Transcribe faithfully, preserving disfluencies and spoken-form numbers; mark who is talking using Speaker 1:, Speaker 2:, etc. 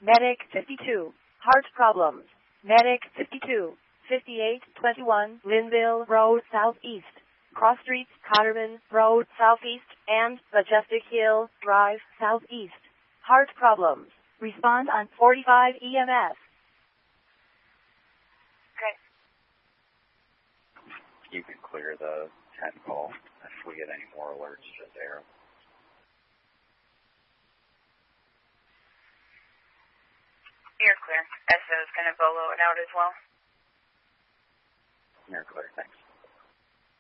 Speaker 1: Medic fifty-two. Heart problems. Medic fifty-two. fifty-eight twenty-one Linville Road Southeast. Cross Streets, Cotterman Road Southeast, and Majestic Hill Drive Southeast. Heart problems. Respond on forty-five E M S.
Speaker 2: Okay.
Speaker 3: You can clear the ten call. If we get any more alerts, just air.
Speaker 2: You're clear. S O is going to bolo it out as well.
Speaker 3: You're clear, thanks.